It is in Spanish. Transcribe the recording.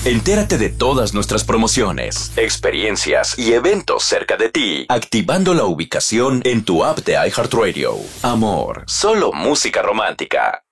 Entérate de todas nuestras promociones, experiencias y eventos cerca de ti, activando la ubicación en tu app de iHeartRadio. Amor, solo música romántica.